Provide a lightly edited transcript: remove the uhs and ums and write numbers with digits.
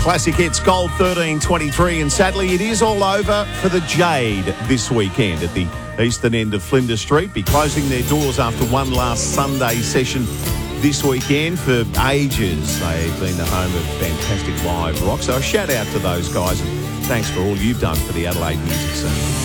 Classic Hits Gold 13.23, and sadly it is all over for the Jade this weekend at the eastern end of Flinders Street. Be closing their doors after one last Sunday session this weekend. For ages they've been the home of fantastic live rock, so a shout out to those guys and thanks for all you've done for the Adelaide music scene.